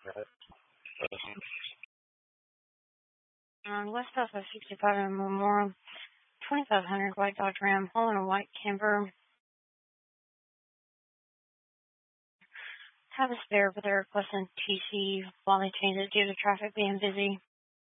On West Coast of 65 in Memorial, 2500 white Dodge Ram, hauling a white camper. Have a spare, but they're requesting TC while they change it due to traffic being busy.